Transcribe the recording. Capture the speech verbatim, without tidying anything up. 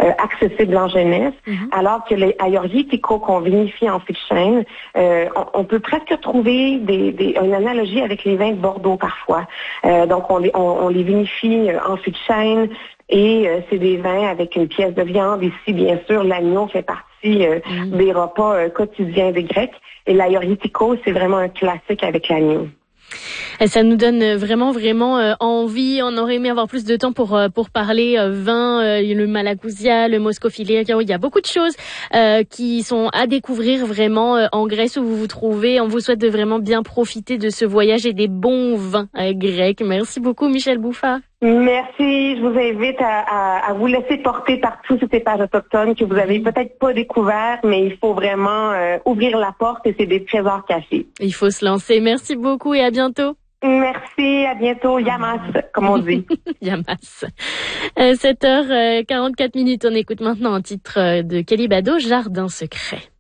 euh, accessibles en jeunesse, mm-hmm. alors que les Ayurvédico qu'on vinifie en fût de chêne, euh, on, on peut presque trouver des, des, une analogie avec les vins de Bordeaux parfois. Euh, donc on les, on, on les vinifie en fût de chêne et euh, c'est des vins avec une pièce de viande. Ici, bien sûr, l'agneau fait partie euh, mm. des repas euh, quotidiens des Grecs. Et l'Ayurvédico, c'est vraiment un classique avec l'agneau. Ça nous donne vraiment, vraiment euh, envie. On aurait aimé avoir plus de temps pour euh, pour parler euh, vin, euh, le Malagousia, le Moscofilé. Il y a beaucoup de choses euh, qui sont à découvrir vraiment euh, en Grèce où vous vous trouvez. On vous souhaite de vraiment bien profiter de ce voyage et des bons vins euh, grecs. Merci beaucoup, Michèle Bouffard. Merci. Je vous invite à, à, à vous laisser porter par tous ces cépages autochtones que vous avez peut-être pas découverts, mais il faut vraiment euh, ouvrir la porte et c'est des trésors cachés. Il faut se lancer. Merci beaucoup et à bientôt. Merci, à bientôt. Yamas, comme on dit. Yamas. Euh, sept heures quarante-quatre minutes. On écoute maintenant un titre de Kelly Bado, Jardin secret.